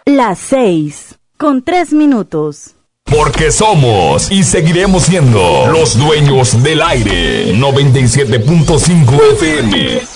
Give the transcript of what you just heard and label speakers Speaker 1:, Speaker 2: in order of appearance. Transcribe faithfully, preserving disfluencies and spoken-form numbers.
Speaker 1: Las seis, con tres minutos.
Speaker 2: Porque somos y seguiremos siendo los dueños del aire. noventa y siete punto cinco F M.